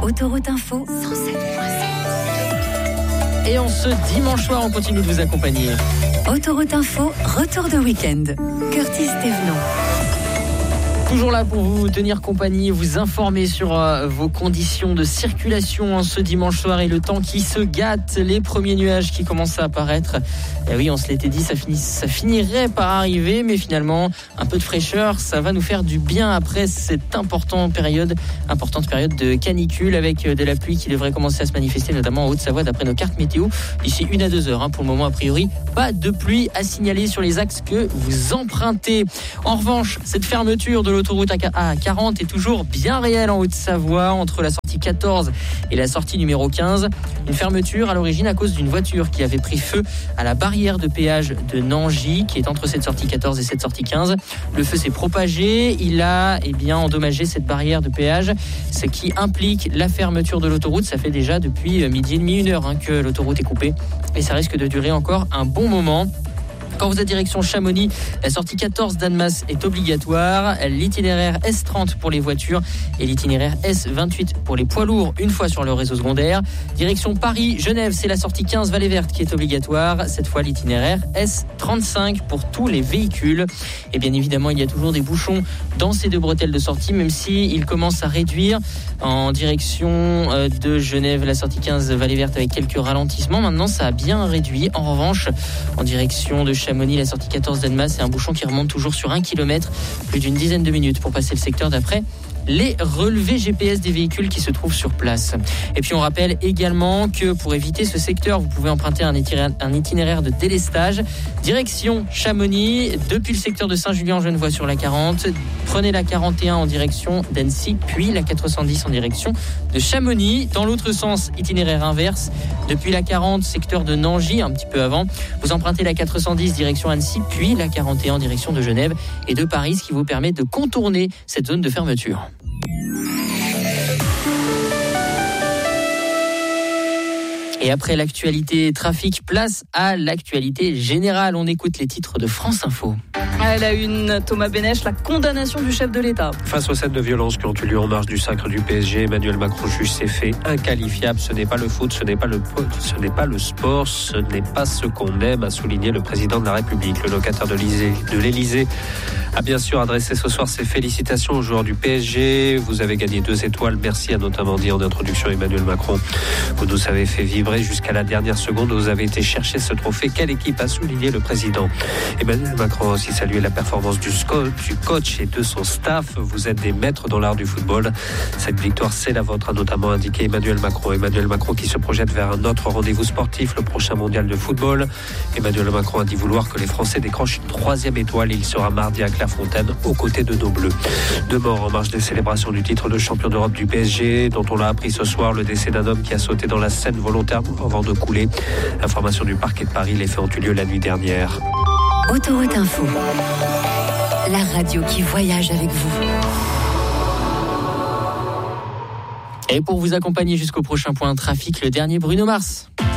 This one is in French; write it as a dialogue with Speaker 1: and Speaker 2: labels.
Speaker 1: Autoroute Info 107.7.
Speaker 2: Et en ce dimanche soir, on continue de vous accompagner.
Speaker 1: Autoroute Info, retour de week-end. Curtis Thévenot.
Speaker 2: Toujours là pour vous tenir compagnie, vous informer sur vos conditions de circulation ce dimanche soir et le temps qui se gâte, les premiers nuages qui commencent à apparaître. Et oui, on se l'était dit, ça finirait par arriver, mais finalement, un peu de fraîcheur, ça va nous faire du bien après cette importante période de canicule avec de la pluie qui devrait commencer à se manifester, notamment en Haute-Savoie d'après nos cartes météo, d'ici 1 à 2 heures. Pour le moment, a priori, pas de pluie à signaler sur les axes que vous empruntez. En revanche, cette fermeture de l'autoroute A40 est toujours bien réelle en Haute-Savoie, entre la sortie 14 et la sortie numéro 15. Une fermeture à l'origine à cause d'une voiture qui avait pris feu à la barrière de péage de Nangy, qui est entre cette sortie 14 et cette sortie 15. Le feu s'est propagé, il a endommagé cette barrière de péage, ce qui implique la fermeture de l'autoroute. Ça fait déjà depuis midi et demi, 1 heure que l'autoroute est coupée et ça risque de durer encore un bon moment. Quand vous êtes direction Chamonix, la sortie 14 d'Annemasse est obligatoire. L'itinéraire S30 pour les voitures et l'itinéraire S28 pour les poids lourds une fois sur le réseau secondaire. Direction Paris-Genève, c'est la sortie 15 Vallée Verte qui est obligatoire. Cette fois, l'itinéraire S35 pour tous les véhicules. Et bien évidemment, il y a toujours des bouchons dans ces deux bretelles de sortie, même s'ils commencent à réduire en direction de Genève, la sortie 15 Vallée Verte avec quelques ralentissements. Maintenant, ça a bien réduit. En revanche, en direction de Chamonix, la sortie 14 d'Annemasse, c'est un bouchon qui remonte toujours sur 1 km, plus d'une dizaine de minutes pour passer le secteur d'après les relevés GPS des véhicules qui se trouvent sur place. Et puis on rappelle également que pour éviter ce secteur, vous pouvez emprunter un itinéraire de délestage. Direction Chamonix, depuis le secteur de Saint-Julien-en-Genevois sur la 40. Prenez la 41 en direction d'Annecy, puis la 410 en direction de Chamonix. Dans l'autre sens, itinéraire inverse. Depuis la 40, secteur de Nangy, un petit peu avant. Vous empruntez la 410 direction Annecy, puis la 41 en direction de Genève et de Paris, ce qui vous permet de contourner cette zone de fermeture. Et après l'actualité trafic, place à l'actualité générale. On écoute les titres de France Info.
Speaker 3: À la une, Thomas Bénèche, la condamnation du chef de l'État.
Speaker 4: Face aux scènes de violence qui ont eu lieu en marge du sacre du PSG, Emmanuel Macron juge ces faits inqualifiables. Ce n'est pas le foot, ce n'est pas le sport, ce n'est pas ce qu'on aime, a souligné le président de la République. Le locataire de l'Élysée a bien sûr adressé ce soir ses félicitations aux joueurs du PSG. Vous avez gagné 2 étoiles, merci, a notamment dit en introduction Emmanuel Macron. Vous nous avez fait vibrer jusqu'à la dernière seconde, vous avez été chercher ce trophée. Quelle équipe, a souligné le président. Emmanuel Macron a aussi salué la performance du coach et de son staff. Vous êtes des maîtres dans l'art du football. Cette victoire, c'est la vôtre, a notamment indiqué Emmanuel Macron. Emmanuel Macron qui se projette vers un autre rendez-vous sportif, le prochain mondial de football. Emmanuel Macron a dit vouloir que les Français décrochent une 3e étoile. Il sera mardi à Clairefontaine aux côtés de nos Bleus. 2 morts en marge des célébrations du titre de champion d'Europe du PSG, dont on l'a appris ce soir, le décès d'un homme qui a sauté dans la Seine volontairement avant de couler. Information du parquet de Paris, les faits ont eu lieu la nuit dernière.
Speaker 1: Autoroute Info, la radio qui voyage avec vous.
Speaker 2: Et pour vous accompagner jusqu'au prochain point trafic, le dernier Bruno Mars.